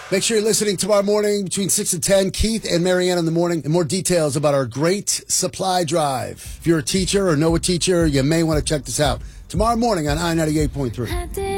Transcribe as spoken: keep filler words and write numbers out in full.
Make sure you're listening tomorrow morning between six and ten. Keith and Marianne in the morning. And more details about our great supply drive. If you're a teacher or know a teacher, you may want to check this out. Tomorrow morning on I ninety-eight point three.